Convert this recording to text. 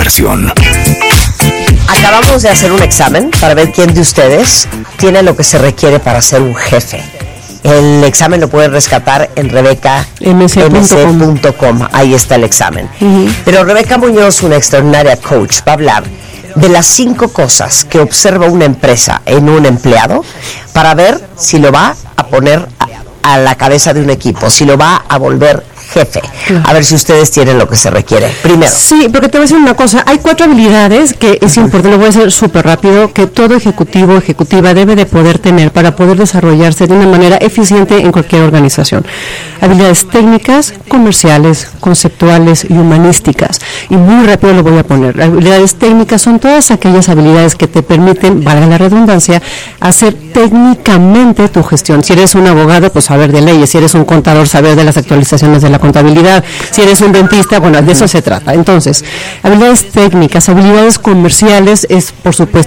diversión. Acabamos de hacer un examen para ver quién de ustedes tiene lo que se requiere para ser un jefe. El examen lo pueden rescatar en RebecaMC.com. Ahí está el examen. Pero Rebeca Muñoz, una extraordinaria coach, va a hablar de las 5 cosas que observa una empresa en un empleado para ver si lo va a poner a la cabeza de un equipo, si lo va a volver jefe. A ver si ustedes tienen lo que se requiere. Primero. Sí, porque te voy a decir una cosa. Hay 4 habilidades que es importante, lo voy a hacer súper rápido, que todo ejecutivo, ejecutiva debe de poder tener para poder desarrollarse de una manera eficiente en cualquier organización. Habilidades técnicas, comerciales, conceptuales y humanísticas. Y muy rápido lo voy a poner. Las habilidades técnicas son todas aquellas habilidades que te permiten, valga la redundancia, hacer técnicamente tu gestión. Si eres un abogado, pues saber de leyes. Si eres un contador, saber de las actualizaciones de la contabilidad. Si eres un dentista, bueno, de eso se trata. Entonces, habilidades técnicas, habilidades comerciales es, por supuesto,